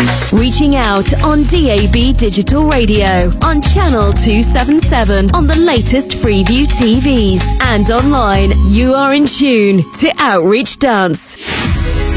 Reaching out on DAB Digital Radio, on Channel 277, on the latest Freeview TVs, and online. You are in tune to Outreach Dance.